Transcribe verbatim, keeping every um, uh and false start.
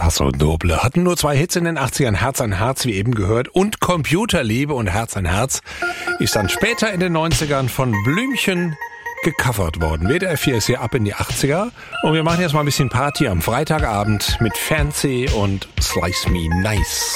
Paso Doble hatten nur zwei Hits in den achtzigern, Herz an Herz, wie eben gehört, und Computerliebe, und Herz an Herz ist dann später in den neunzigern von Blümchen gecovert worden. W D R vier ist hier ab in die achtziger und wir machen jetzt mal ein bisschen Party am Freitagabend mit Fancy und Slice Me Nice.